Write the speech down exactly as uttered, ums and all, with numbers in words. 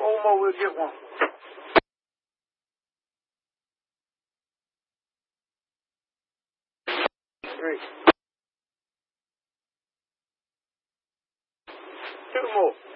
Four more, we'll get one. Three. Two more.